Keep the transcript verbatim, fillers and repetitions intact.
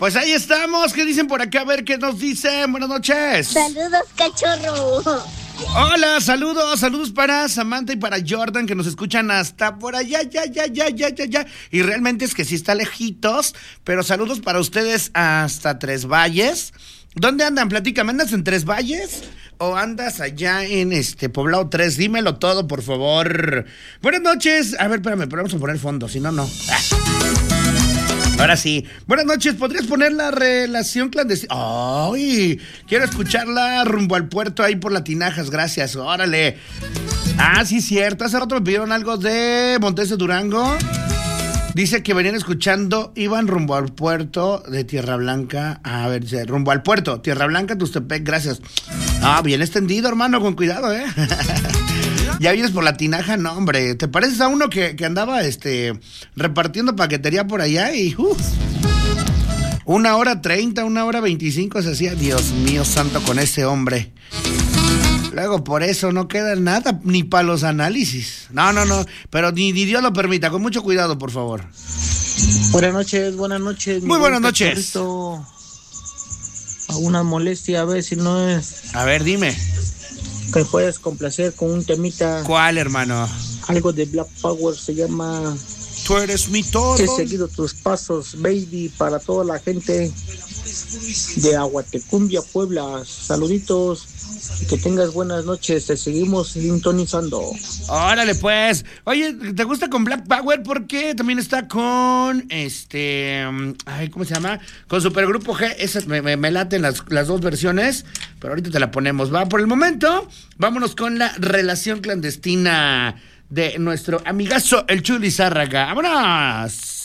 Pues ahí estamos. ¿Qué dicen por acá? A ver qué nos dicen. Buenas noches. Saludos, cachorro. Hola, saludos, saludos para Samantha y para Jordan que nos escuchan hasta por allá, ya, ya, ya, ya, ya, ya. Y realmente es que sí está lejitos, pero saludos para ustedes hasta Tres Valles. ¿Dónde andan? Platícame, ¿andas en Tres Valles o andas allá en este Poblado tres? Dímelo todo, por favor. Buenas noches. A ver, espérame, pero vamos a poner fondo, si no, no. Ah. Ahora sí. Buenas noches, ¿podrías poner la relación clandestina? ¡Ay! Quiero escucharla rumbo al puerto ahí por la Tinajas, gracias. Órale. Ah, sí, cierto. Hace rato me pidieron algo de Montes de Durango. Dice que venían escuchando, iban rumbo al puerto de Tierra Blanca. A ver, dice, rumbo al puerto, Tierra Blanca, Tustepec, gracias. Ah, bien extendido, hermano, con cuidado, ¿eh? Ya vienes por la Tinaja, no, hombre. ¿Te pareces a uno que, que andaba este repartiendo paquetería por allá? Y uh, una hora treinta, una hora veinticinco se hacía. Dios mío santo con ese hombre. Luego por eso no queda nada, ni para los análisis. No, no, no, pero ni, ni Dios lo permita, con mucho cuidado, por favor. Buenas noches, buenas noches. Muy buenas noches. A una molestia, a ver si no es... A ver, dime. Que puedes complacer con un temita. ¿Cuál, hermano? Algo de Black Power, se llama... Tú eres mi todo. He seguido tus pasos, baby, para toda la gente de Aguatecumbia, Puebla. Saluditos. Que tengas buenas noches, te seguimos sintonizando. Órale, pues. Oye, ¿te gusta con Black Power? Porque también está con, este, ay, ¿cómo se llama? Con Supergrupo G. Esas me, me, me laten las, las dos versiones, pero ahorita te la ponemos. Va, por el momento, vámonos con la relación clandestina de nuestro amigazo, el Chuy Lizárraga. ¡Vámonos!